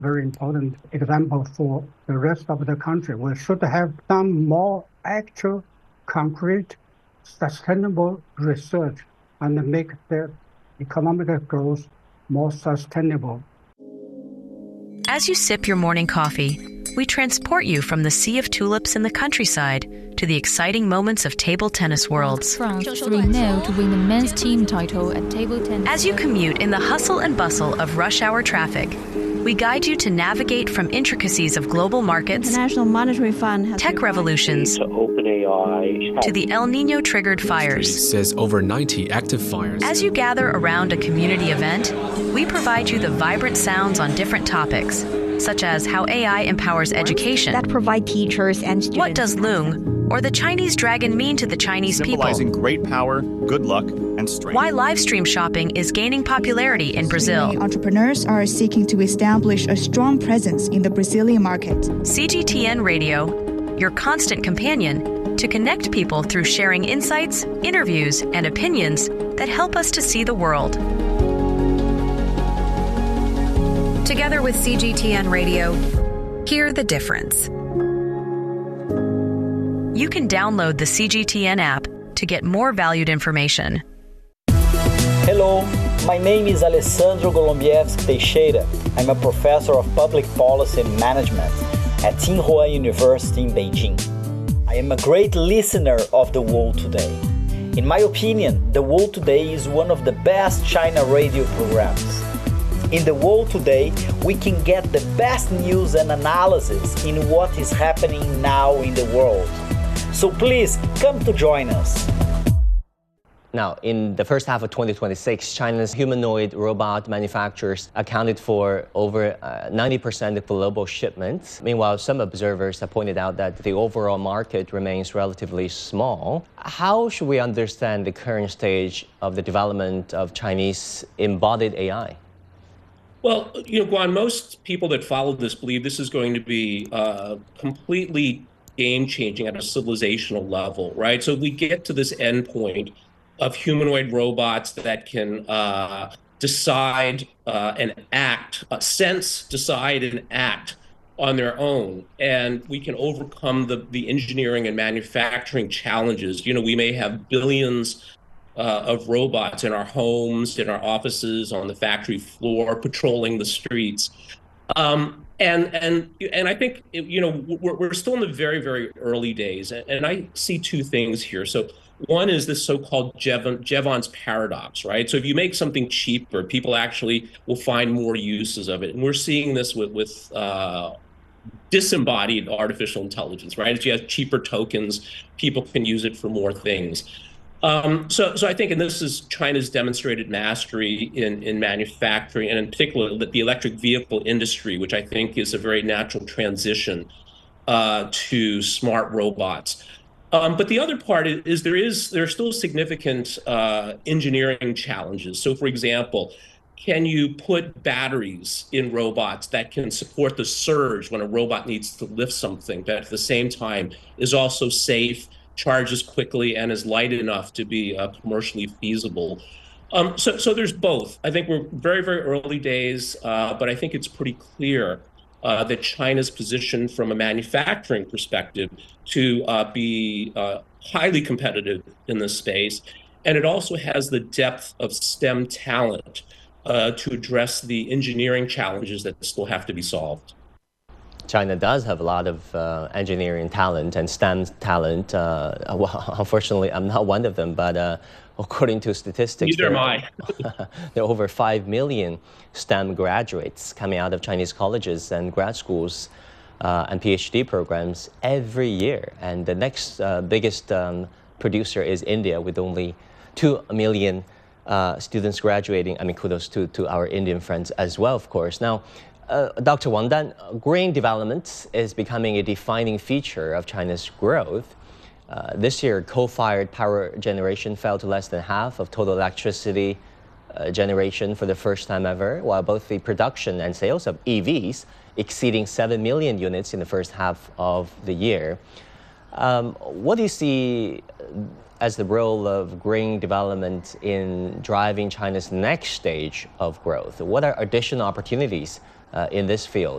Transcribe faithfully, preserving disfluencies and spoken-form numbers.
very important example for the rest of the country. We should have done more actual, concrete, sustainable research and make the economic growth more sustainable. As you sip your morning coffee, we transport you from the sea of tulips in the countryside to the exciting moments of table tennis worlds. France three nil to win the men's team title at table tennis. As you commute in the hustle and bustle of rush hour traffic, we guide you to navigate from intricacies of global markets, International Monetary Fund has tech revolutions, to OpenAI, to the El Nino-triggered fires. Says over ninety active fires. As you gather around a community event, we provide you the vibrant sounds on different topics, such as how A I empowers education, that provide teachers and students. What does Loong or the Chinese dragon mean to the Chinese people? Symbolizing great power, good luck, and strength. Why live stream shopping is gaining popularity in Brazil. Entrepreneurs are seeking to establish a strong presence in the Brazilian market. C G T N Radio, your constant companion to connect people through sharing insights, interviews, and opinions that help us to see the world. Together with C G T N Radio, hear the difference. You can download the C G T N app to get more valued information. Hello, my name is Alessandro Golombiewski Teixeira. I'm a professor of public policy and management at Tsinghua University in Beijing. I am a great listener of The World Today. In my opinion, The World Today is one of the best China radio programs. In The World Today, we can get the best news and analysis in what is happening now in the world. So please, come to join us. Now, in the first half of twenty twenty-six, China's humanoid robot manufacturers accounted for over uh, ninety percent of global shipments. Meanwhile, some observers have pointed out that the overall market remains relatively small. How should we understand the current stage of the development of Chinese embodied A I? Well, you know, Guan, most people that follow this believe this is going to be uh, completely game-changing at a civilizational level, right? So we get to this endpoint of humanoid robots that can uh, decide uh, and act, uh, sense, decide, and act on their own. And we can overcome the, the engineering and manufacturing challenges. You know, we may have billions uh, of robots in our homes, in our offices, on the factory floor, patrolling the streets. Um, and and and I think, you know, we're, we're still in the very, very early days. And I see two things here. So one is this so-called Jevon, Jevons paradox, right? So if you make something cheaper, people actually will find more uses of it. And we're seeing this with, with uh, disembodied artificial intelligence, right? If you have cheaper tokens, people can use it for more things. Um, so, so I think, and this is China's demonstrated mastery in, in manufacturing, and in particular the electric vehicle industry, which I think is a very natural transition uh, to smart robots. Um, but the other part is, is there is there are still significant uh, engineering challenges. So, for example, can you put batteries in robots that can support the surge when a robot needs to lift something, but at the same time is also safe, charges quickly, and is light enough to be uh, commercially feasible? Um, so, so there's both. I think we're very, very early days, uh, but I think it's pretty clear Uh, that China's position from a manufacturing perspective to uh, be uh, highly competitive in this space. And it also has the depth of STEM talent uh, to address the engineering challenges that still have to be solved. China does have a lot of uh, engineering talent and STEM talent. Uh, well, unfortunately, I'm not one of them, but uh, according to statistics, neither am I. There are over five million STEM graduates coming out of Chinese colleges and grad schools uh, and PhD programs every year. And the next uh, biggest um, producer is India, with only two million uh, students graduating. I mean, kudos to, to our Indian friends as well, of course. Now, Uh, Doctor Wang Dan, green development is becoming a defining feature of China's growth. Uh, this year, coal-fired power generation fell to less than half of total electricity uh, generation for the first time ever, while both the production and sales of E Vs exceeding seven million units in the first half of the year. Um, what do you see as the role of green development in driving China's next stage of growth? What are additional opportunities uh, in this field?